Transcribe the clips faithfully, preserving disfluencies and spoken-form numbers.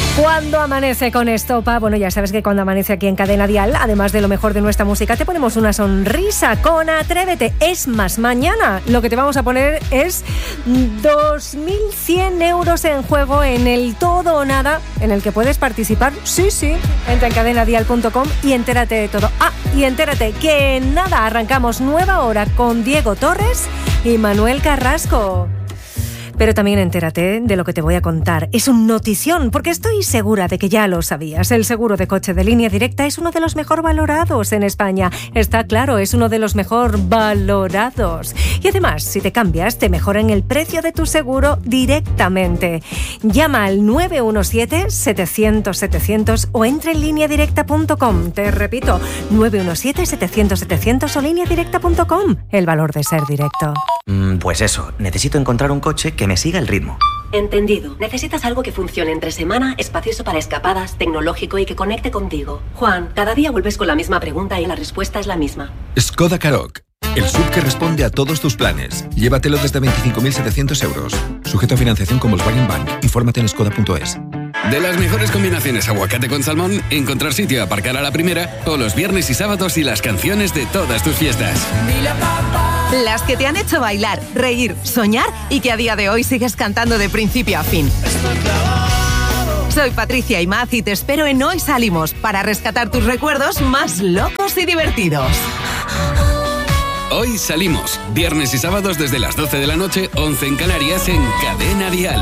Cuando amanece con Estopa, bueno, ya sabes que cuando amanece aquí en Cadena Dial, además de lo mejor de nuestra música, te ponemos una sonrisa con Atrévete. Es más, mañana lo que te vamos a poner es dos mil cien euros en juego en el todo o nada, en el que puedes participar. Sí, sí, entra en cadena dial punto com y entérate de todo. Ah, y entérate que en nada arrancamos nueva hora con Diego Torres y Manuel Carrasco. Pero también entérate de lo que te voy a contar. Es un notición, porque estoy segura de que ya lo sabías. El seguro de coche de Línea Directa es uno de los mejor valorados en España. Está claro, es uno de los mejor valorados. Y además, si te cambias, te mejoran el precio de tu seguro directamente. Llama al nueve uno siete, setecientos, setecientos o entra en línea directa punto com. Te repito, nueve uno siete, setecientos, setecientos o línea directa punto com. El valor de ser directo. Mm, pues eso, necesito encontrar un coche que me siga el ritmo. Entendido. Necesitas algo que funcione entre semana, espacioso para escapadas, tecnológico y que conecte contigo. Juan, cada día vuelves con la misma pregunta y la respuesta es la misma. Skoda Karoq. El S U V que responde a todos tus planes. Llévatelo desde veinticinco mil setecientos euros. Sujeto a financiación con Volkswagen Bank. Infórmate en skoda punto es. De las mejores combinaciones aguacate con salmón, encontrar sitio, aparcar a la primera, o los viernes y sábados y las canciones de todas tus fiestas. Las que te han hecho bailar, reír, soñar y que a día de hoy sigues cantando de principio a fin. Soy Patricia Imaz y te espero en Hoy Salimos para rescatar tus recuerdos más locos y divertidos. Hoy Salimos, viernes y sábados desde las doce de la noche, once en Canarias, en Cadena Dial.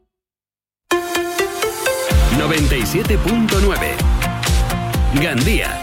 noventa y siete punto nueve. Gandía.